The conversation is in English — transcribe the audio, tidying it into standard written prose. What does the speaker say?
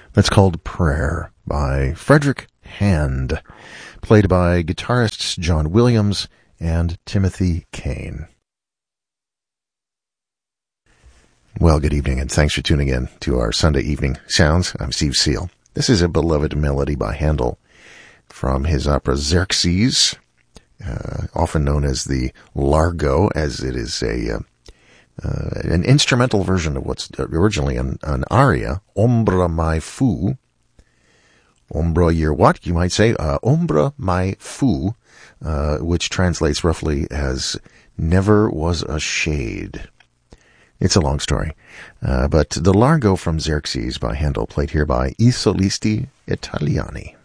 That's called Prayer by Frederick Hand, played by guitarists John Williams and Timothy Kane. Well, good evening, and thanks for tuning in to our Sunday Evening Sounds. I'm Steve Seal. This is a beloved melody by Handel from his opera Xerxes, often known as the Largo, as it is an instrumental version of what's originally an aria, Ombra mai fu. Ombra, you're what? You might say, Ombra mai fu, which translates roughly as never was a shade. It's a long story, but the Largo from Xerxes by Handel, played here by I Solisti Italiani.